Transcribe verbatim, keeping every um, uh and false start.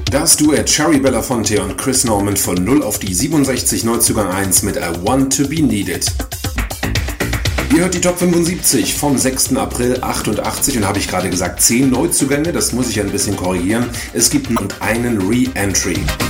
Das Duett Cherry Belafonte und Chris Norman von null auf die siebenundsechzig Neuzugang eins mit I Want to Be Needed. Ihr hört die Top fünfundsiebzig vom sechsten April achtundachtzig und habe ich gerade gesagt zehn Neuzugänge, das muss ich ein bisschen korrigieren. Es gibt einen Re-Entry.